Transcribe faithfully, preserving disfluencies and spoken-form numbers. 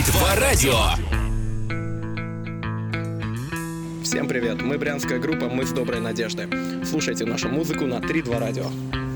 два радио. Всем привет, мы брянская группа «Мы с доброй надежды». Слушайте нашу музыку на три два радио.